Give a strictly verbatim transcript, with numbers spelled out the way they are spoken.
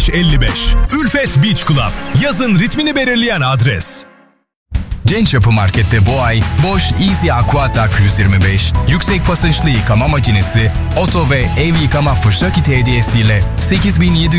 beş elli beş. Ülfet Beach Club. Yazın ritmini belirleyen adres. Genç Yapı Market'te bu ay Bosch Easy AquaTac yüz yirmi beş, yüksek basınçlı yıkama makinesi, oto ve ev yıkama fırça kiti hediyesiyle sekiz bin yedi